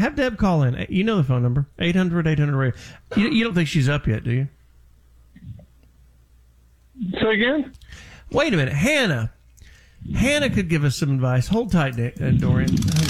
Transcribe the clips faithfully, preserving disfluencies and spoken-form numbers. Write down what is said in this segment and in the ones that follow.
have Deb call in. You know the phone number, eight hundred eight hundred radio. You, you don't think she's up yet, do you? Say again? Wait a minute. Hannah. Hannah could give us some advice. Hold tight, uh, Dorian.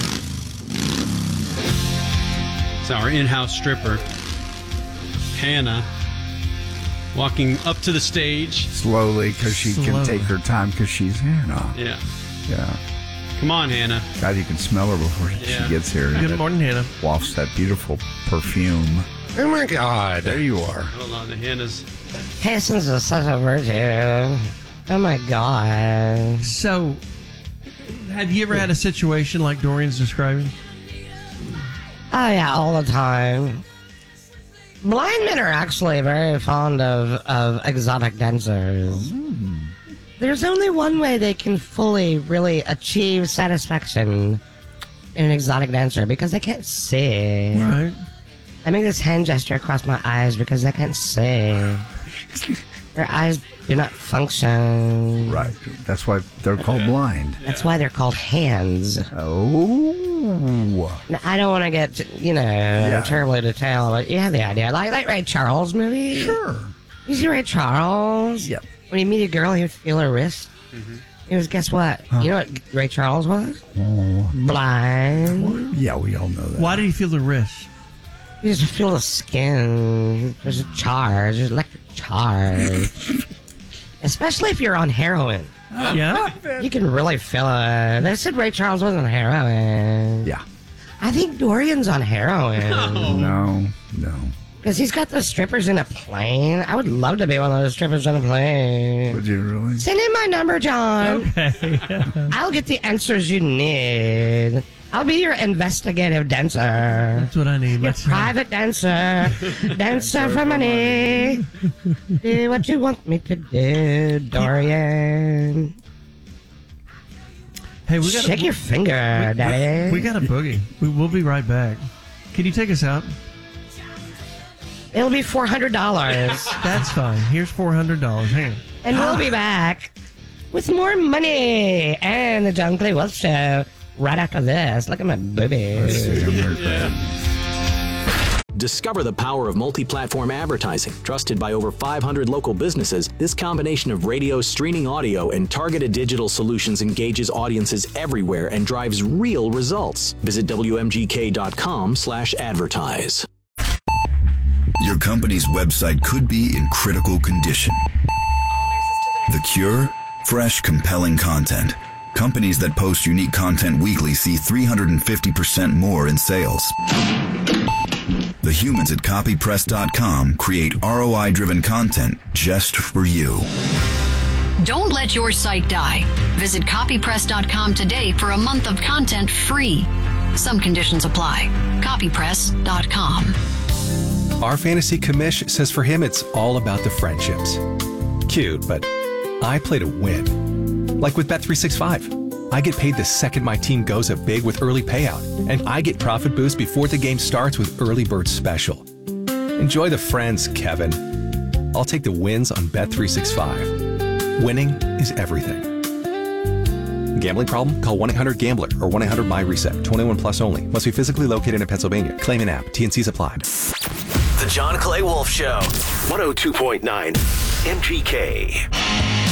It's our in-house stripper, Hannah, walking up to the stage. Slowly, because she Slowly. can take her time because she's Hannah. Yeah. Yeah. Come on, Hannah. God, you can smell her before Yeah. she gets here. Good It morning, Hannah. wafts that beautiful perfume. Oh my God. There you are. Hold on, the Hannah's. Patience is such a virtue. Oh my God. So, have you ever had a situation like Dorian's describing? Oh yeah, all the time. Blind men are actually very fond of, of exotic dancers. Mm. There's only one way they can fully, really achieve satisfaction in an exotic dancer, because they can't see. Right. I make this hand gesture across my eyes because they can't see. Their eyes do not function. Right. That's why they're called blind. That's why they're called hands. Oh. Now, I don't want to get, you know, terribly detailed, but you have the idea. Like like Ray Charles movie? Sure. You see Ray Charles? Yep. When you meet a girl, he would feel her wrist. Mm-hmm. He was, guess what? Huh. You know what Ray Charles was? Oh. Blind. Yeah, we all know that. Why did he feel the wrist? You just feel the skin. There's a charge. There's electric charge. Especially if you're on heroin. Yeah? You can really feel it. They said Ray Charles was on heroin. Yeah. I think Dorian's on heroin. No, no. Because he's got those strippers in a plane. I would love to be one of those strippers on a plane. Would you really? Send in my number, John. Okay. I'll get the answers you need. I'll be your investigative dancer. That's what I need. Your Let's private dancer. Dancer for money. Do what you want me to do, Dorian. Hey, we got Shake your finger, Daddy. We got a boogie. We, we'll be right back. Can you take us out? It'll be four hundred dollars. That's fine. Here's four hundred dollars. Hang on. And we'll be back with more money and the John Clay Wolf Show right after this. Look at my boobies. Discover the power of multi-platform advertising. Trusted by over five hundred local businesses, this combination of radio, streaming audio, and targeted digital solutions engages audiences everywhere and drives real results. Visit W M G K dot com slash advertise. Your company's website could be in critical condition. The cure? Fresh, compelling content. Companies that post unique content weekly see three hundred fifty percent more in sales. The humans at copy press dot com create R O I-driven content just for you. Don't let your site die. Visit copy press dot com today for a month of content free. Some conditions apply. copy press dot com. Our fantasy commish says for him it's all about the friendships. Cute, but I play to win. Like with Bet three sixty-five. I get paid the second my team goes up big with early payout, and I get profit boost before the game starts with early bird special. Enjoy the friends, Kevin. I'll take the wins on Bet three sixty-five. Winning is everything. Gambling problem? Call one eight hundred gambler or one eight hundred my reset. twenty-one plus only. Must be physically located in Pennsylvania. Claim an app. T and C's apply. The John Clay Wolf Show. one oh two point nine M G K.